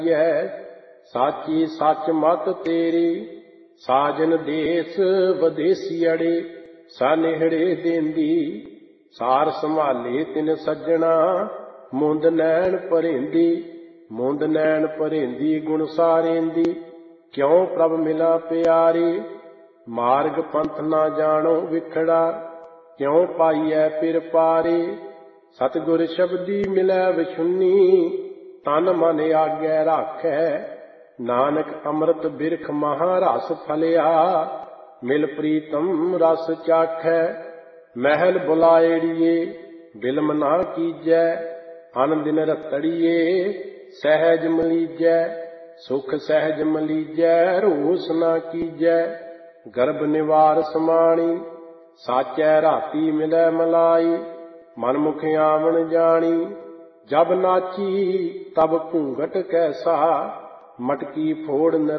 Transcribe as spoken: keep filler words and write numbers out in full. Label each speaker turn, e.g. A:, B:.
A: ਸਾਚੀ ਸੱਚ ਮਤ ਤੇਰੀ, ਸਾਜਨ ਦੇਸ ਵਿਦੇਸੀਅੜੇ, ਸਾਨੇਹੜੇ ਦੇਂਦੀ। ਸਾਰ ਸੰਭਾਲੇ ਤਿਨ ਸੱਜਣਾ, ਮੁੰਦ ਨੈਣ ਭਰੇਂਦੀ। ਮੁੰਦ ਨੈਣ ਭਰੇਂਦੀ ਗੁਣ ਸਾਰੇਂਦੀ, ਕਿਉ ਪ੍ਰਭ ਮਿਲਾ ਪਿਆਰੇ। ਮਾਰਗ ਪੰਥ ਨਾ ਜਾਣੋ ਵਿਖੜਾ, ਕਿਉ ਪਾਈਐ ਪਿਰ ਪਾਰੇ। ਸਤਿਗੁਰ ਸ਼ਬਦੀ ਮਿਲੈ ਵਿਛੁੰਨੀ, ਤਨ ਮਨ ਆਗੈ ਰਾਖੈ। ਨਾਨਕ ਅੰਮ੍ਰਿਤ ਬਿਰਖ ਮਹਾ ਰਸ ਫਲਿਆ, ਮਿਲ ਪ੍ਰੀਤਮ ਰਸ ਚਾਖੈ। ਮਹਿਲ ਬੁਲਾਇੜੀਏ ਬਿਲਮ ਨਾ ਕੀਜੈ, ਅਨ ਦਿਨ ਰਤੜੀਏ ਸਹਿਜ ਮਲੀਜੈ। ਸੁਖ ਸਹਿਜ ਮਲੀਜੈ ਰੋਸ ਨਾ ਕੀਜੈ, ਗਰਭ ਨਿਵਾਰ ਸਮਾਣੀ। ਸਾਚੈ ਰਾਤੀ ਮਿਲੈ ਮਲਾਈ, ਮਨ ਮੁਖ ਆਵਣ ਜਾਣੀ। ਜਬ ਨਾਚੀ ਤਬ ਘੂੰਘਟ ਕੈਸਾ, ਮਟਕੀ ਫੋੜ